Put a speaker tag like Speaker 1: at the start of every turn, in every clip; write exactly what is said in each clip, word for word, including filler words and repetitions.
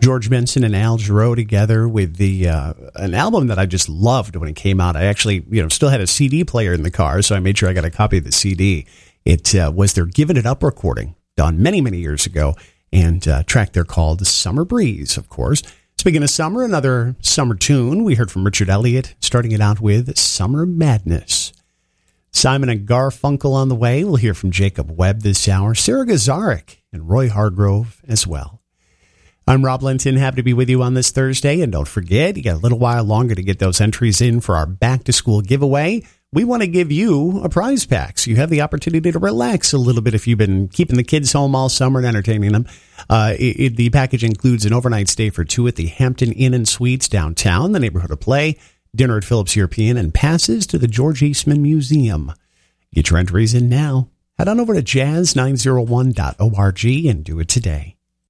Speaker 1: George Benson and Al Jarreau together with the uh, an album that I just loved when it came out. I actually, you know, still had a C D player in the car, so I made sure I got a copy of the C D. It uh, was their Giving It Up recording done many, many years ago, and a track they're called Summer Breeze, of course. Speaking of summer, another summer tune. We heard from Richard Elliott, starting it out with Summer Madness. Simon and Garfunkel on the way. We'll hear from Jacob Webb this hour, Sarah Gazarek, and Roy Hargrove as well. I'm Rob Linton, happy to be with you on this Thursday, and don't forget, you got a little while longer to get those entries in for our back-to-school giveaway. We want to give you a prize pack, so you have the opportunity to relax a little bit if you've been keeping the kids home all summer and entertaining them. Uh, it, it, the package includes an overnight stay for two at the Hampton Inn and Suites downtown, the neighborhood of play, dinner at Phillips European, and passes to the George Eastman Museum. Get your entries in now. Head on over to jazz nine oh one dot org and do it today.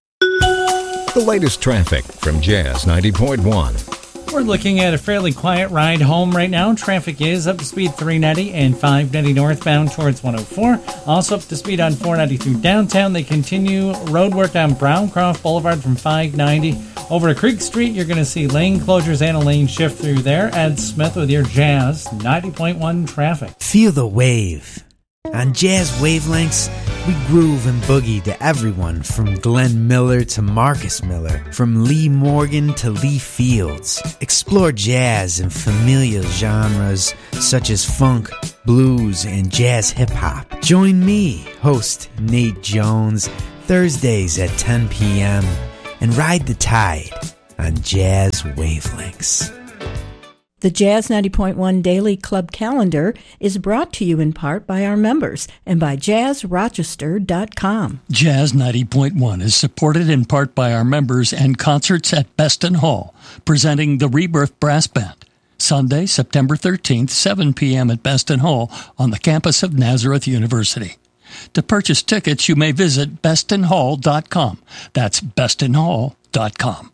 Speaker 2: The latest traffic from Jazz ninety point one.
Speaker 3: We're looking at a fairly quiet ride home right now. Traffic is up to speed three ninety and five ninety northbound towards one oh four. Also up to speed on four ninety through downtown. They continue road work on Browncroft Boulevard from five ninety. Over to Creek Street, you're going to see lane closures and a lane shift through there. Ed Smith with your Jazz ninety point one traffic.
Speaker 4: Feel the wave. On Jazz Wavelengths, we groove and boogie to everyone from Glenn Miller to Marcus Miller, from Lee Morgan to Lee Fields. Explore jazz in familiar genres such as funk, blues, and jazz hip-hop. Join me, host Nate Jones, Thursdays at ten p.m. and ride the tide on Jazz Wavelengths.
Speaker 5: The Jazz ninety point one Daily Club Calendar is brought to you in part by our members and by jazz rochester dot com.
Speaker 6: Jazz ninety point one is supported in part by our members and concerts at Beston Hall, presenting the Rebirth Brass Band. Sunday, September thirteenth, seven p.m. at Beston Hall on the campus of Nazareth University. To purchase tickets, you may visit beston hall dot com. That's beston hall dot com.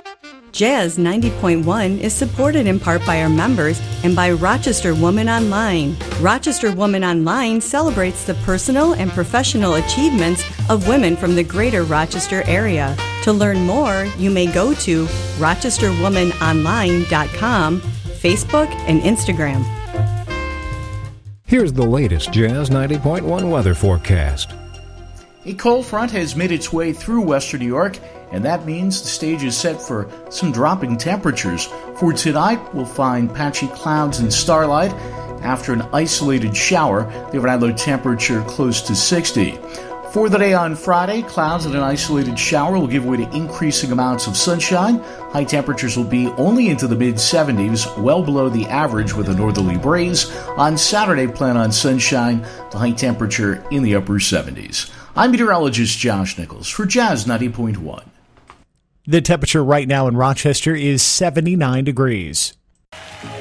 Speaker 7: Jazz ninety point one is supported in part by our members and by Rochester Woman Online. Rochester Woman Online celebrates the personal and professional achievements of women from the greater Rochester area. To learn more, you may go to rochester woman online dot com, Facebook, and Instagram.
Speaker 2: Here's the latest Jazz ninety point one weather forecast.
Speaker 8: A cold front has made its way through western New York, and that means the stage is set for some dropping temperatures. For tonight, we'll find patchy clouds and starlight. After an isolated shower, the overnight low temperature close to sixty. For the day on Friday, clouds and an isolated shower will give way to increasing amounts of sunshine. High temperatures will be only into the mid-seventies, well below the average with a northerly breeze. On Saturday, plan on sunshine, the high temperature in the upper seventies. I'm meteorologist Josh Nichols for Jazz ninety point one.
Speaker 9: The temperature right now in Rochester is seventy-nine degrees.